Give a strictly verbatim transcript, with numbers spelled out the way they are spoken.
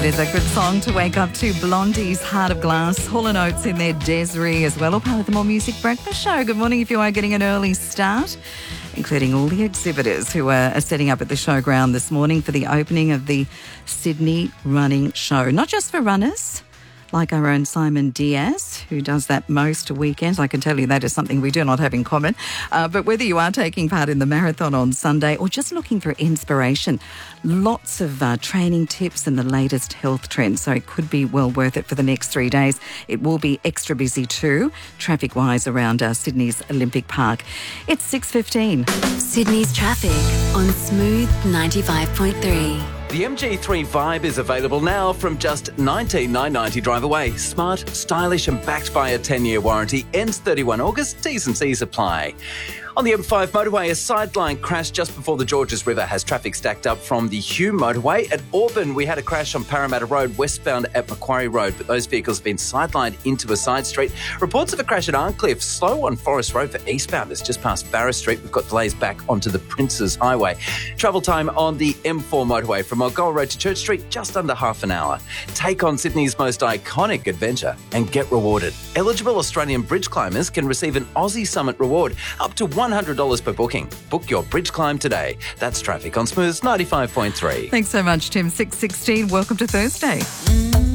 it is a good song to wake up to. Blondie's Heart of Glass, Hall and Oates in their Desiree as well, all part of the More Music Breakfast Show. Good morning if you are getting an early start, including all the exhibitors who are, are setting up at the showground this morning for the opening of the Sydney Running Show. Not just for runners, like our own Simon Diaz, who does that most weekends. I can tell you that is something we do not have in common. Uh, but whether you are taking part in the marathon on Sunday or just looking for inspiration, lots of uh, training tips and the latest health trends. So it could be well worth it for the next three days. It will be extra busy too, traffic-wise, around uh, Sydney's Olympic Park. It's six fifteen. Sydney's traffic on Smooth ninety-five point three. The M G three Vibe is available now from just nineteen thousand nine hundred ninety drive away. Smart, stylish and backed by a ten-year warranty. Ends thirty-first of August. T's and C's apply. On the M five motorway, a sideline crash just before the Georges River has traffic stacked up from the Hume motorway. At Auburn, we had a crash on Parramatta Road, westbound at Macquarie Road, but those vehicles have been sidelined into a side street. Reports of a crash at Arncliffe, slow on Forest Road for eastbounders just past Barra Street. We've got delays back onto the Princes Highway. Travel time on the M four motorway from Mulgoa Road to Church Street, just under half an hour. Take on Sydney's most iconic adventure and get rewarded. Eligible Australian bridge climbers can receive an Aussie Summit reward up to one hundred dollars per booking. Book your bridge climb today. That's traffic on Smooth ninety-five point three. Thanks so much, Tim. six sixteen. Welcome to Thursday.